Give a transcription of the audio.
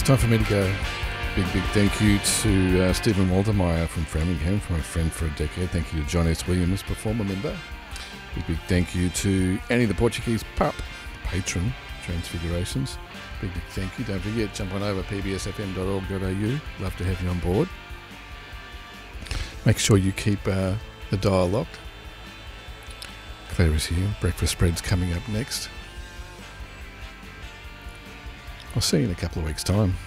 Time for me to go. Big thank you to Stephen Waltermeyer from Framingham, from a friend for a decade. Thank you to John S. Williams, performer member. Big thank you to Annie the Portuguese pup, patron, Transfigurations. Big thank you. Don't forget, jump on over pbsfm.org.au. Love to have you on board. Make sure you keep the dial locked. Claire is here. Breakfast spread's coming up next. I'll see you in a couple of weeks' time.